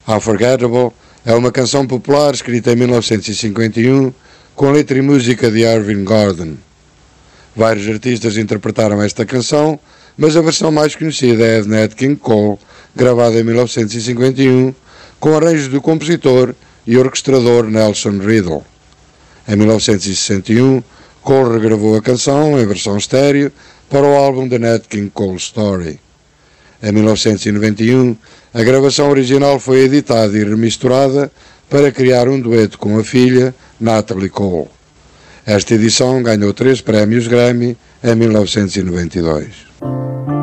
Unforgettable é uma canção popular escrita em 1951 com letra e música de Irving Gordon. Vários artistas interpretaram esta canção, mas a versão mais conhecida é a de Nat King Cole, gravada em 1951, com arranjos do compositor e orquestrador Nelson Riddle. Em 1961, Cole regravou a canção em versão estéreo para o álbum The Nat King Cole Story. Em 1991, a gravação original foi editada e remisturada para criar um dueto com a filha, Natalie Cole. Esta edição ganhou 3 prémios Grammy em 1992.